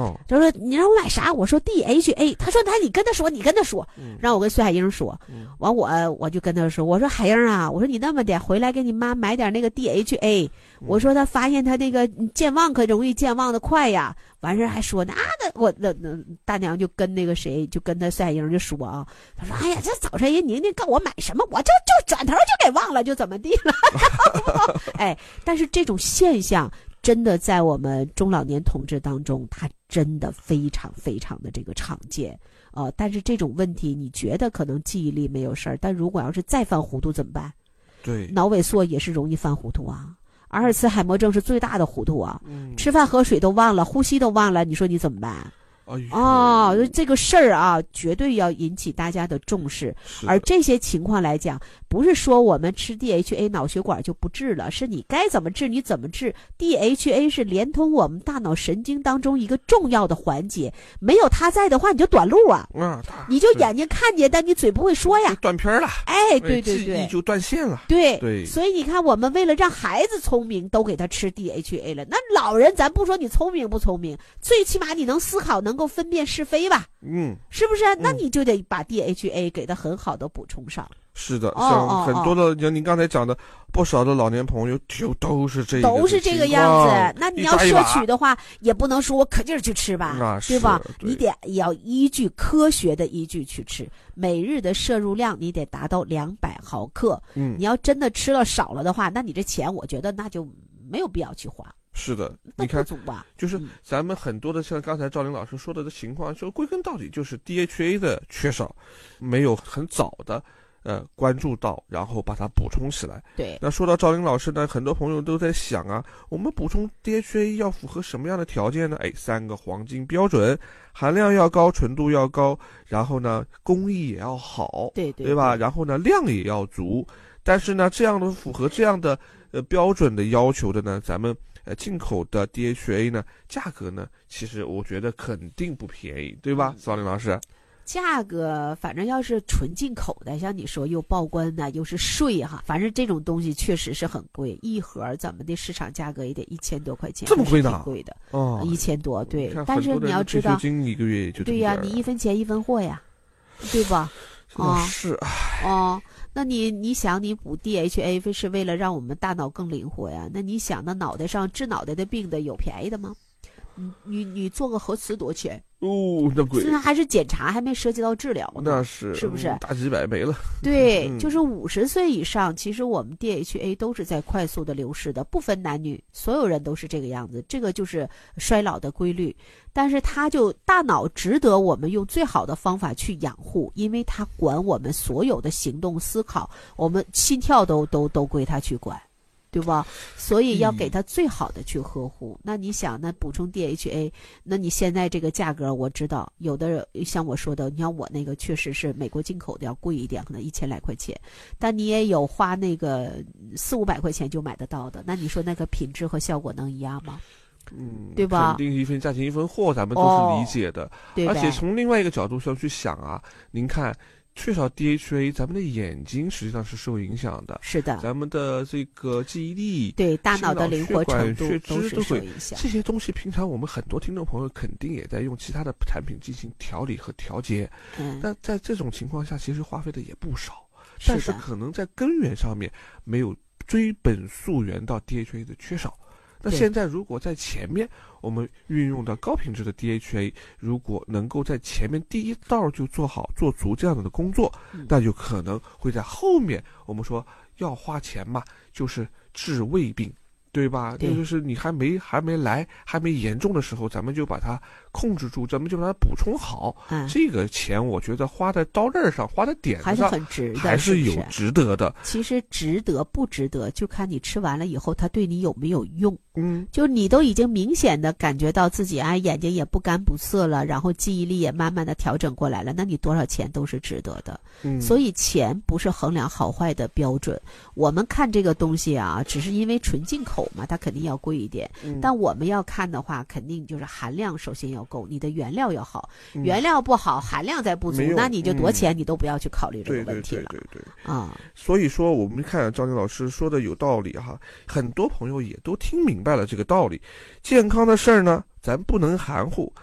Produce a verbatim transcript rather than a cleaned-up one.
哦， 就说你让我买啥？我说 D H A， 他说那你跟他说，你跟他说， 嗯、 让我跟孙海英说。 嗯、 完我我就跟他说，我说海英啊，我说你那么的回来给你妈买点那个 D H A，、嗯、我说他发现他那个健忘可容易健忘的快呀。完事还说呢啊，那我那那大娘就跟那个谁，就跟他孙海英就说啊，他说哎呀，这早晨人宁宁告我买什么，我就就转头就给忘了，就怎么地了。哎，但是这种现象真的在我们中老年同志当中，它真的非常非常的这个常见。呃，但是这种问题，你觉得可能记忆力没有事儿，但如果要是再犯糊涂怎么办？ 对， 脑萎缩也是容易犯糊涂啊。阿尔茨海默症是最大的糊涂啊， 嗯、 吃饭喝水都忘了，呼吸都忘了，你说你怎么办？ 哎呦哦，这个事儿啊，绝对要引起大家的重视。而这些情况来讲，不是说我们吃 D H A 脑血管就不治了，是你该怎么治你怎么治。D H A 是连通我们大脑神经当中一个重要的环节，没有它在的话，你就短路啊， 啊你就眼睛看见，但你嘴不会说呀， 断片了。 哎，对对对， 记忆就断线了。 对对， 所以你看，我们为了让孩子聪明，都给他吃 D H A 了。那老人，咱不说你聪明不聪明，最起码你能思考，能够分辨是非吧？ 嗯， 是不是？那你就得把 D H A 给他很好的补充上。 是的， 哦、 像很多的，像、哦、您刚才讲的，不少的老年朋友就都是这个， 都是这个样子。那你要摄取的话，也不能说我可劲儿去吃吧， 那对吧？ 对你得要依据科学的依据去吃，每日的摄入量你得达到两百毫克。 嗯， 你要真的吃了少了的话，那你这钱我觉得那就没有必要去花。 是的，你看， 啊、 就是咱们很多的像刚才赵林老师说的的情况，就归根到底就是 D H A 的缺少，没有很早的呃关注到，然后把它补充起来。 对。 那说到赵林老师呢，很多朋友都在想啊，我们补充 D H A 要符合什么样的条件呢？哎，三个黄金标准：含量要高，纯度要高，然后呢，工艺也要好， 对 对, 对吧？然后呢，量也要足。但是呢，这样的符合这样的呃标准的要求的呢，咱们。呃，进口的 D H A 呢，价格呢，其实我觉得肯定不便宜，对吧，赵林老师？ 价格反正要是纯进口的，像你说又报关呢，又是税哈，反正这种东西确实是很贵，一盒咱们的市场价格也得一千多块钱， 这么贵呢？ 挺贵的哦， 一千多，对。但是你要知道， 一个月就对呀，你一分钱一分货呀，对吧？ 哦，是哦。那你你想你补 D H A 是为了让我们大脑更灵活呀？那你想那脑袋上治脑袋的病的有便宜的吗？你你你做个核磁多少钱？ 哦，那贵。 虽然还是检查，还没涉及到治疗呢。 那是是不是？ 大几百没了。 对， 嗯、 就是五十岁以上，其实我们 D H A 都是在快速的流失的，不分男女，所有人都是这个样子。这个就是衰老的规律。但是它就大脑值得我们用最好的方法去养护，因为它管我们所有的行动思考，我们心跳都都都归它去管。对吧？所以要给他最好的去呵护。嗯、那你想，那补充 D H A， 那你现在这个价格，我知道有的像我说的，你像我那个确实是美国进口的要贵一点，可能一千来块钱，但你也有花那个四五百块钱就买得到的。那你说那个品质和效果能一样吗？ 嗯， 对吧？ 肯定一分价钱一分货，咱们都是理解的。 哦、对， 而且从另外一个角度上去想啊，您看。缺少 D H A， 咱们的眼睛实际上是受影响的。 是的， 咱们的这个记忆力、 对大脑的灵活程度都是受影响。 这些东西，平常我们很多听众朋友肯定也在用其他的产品进行调理和调节。 嗯， 但在这种情况下，其实花费的也不少。但是可能在根源上面没有追本溯源到 D H A 的缺少。那现在如果在前面我们运用的高品质的 D H A， 如果能够在前面第一道就做好做足这样的工作， 嗯、 那就可能会在后面我们说要花钱嘛，就是治胃病，对吧？ 对， 那就是你还没还没来还没严重的时候，咱们就把它控制住，咱们就把它补充好。 嗯， 这个钱我觉得花在刀刃上，花在点子上还是很值的， 还是有值得的。 其实值得不值得，就看你吃完了以后，它对你有没有用。 嗯， 就你都已经明显的感觉到自己啊眼睛也不干不涩了，然后记忆力也慢慢的调整过来了，那你多少钱都是值得的。 嗯， 所以钱不是衡量好坏的标准。我们看这个东西啊，只是因为纯进口嘛，它肯定要贵一点。 嗯， 但我们要看的话，肯定就是含量首先要够，你的原料要好。 嗯、 原料不好，含量再不足，那你就多钱、嗯、你都不要去考虑这个问题了。 对对对对对啊， 所以说我们看张宁老师说的有道理哈，很多朋友也都听明白了这个道理。健康的事儿呢，咱不能含糊，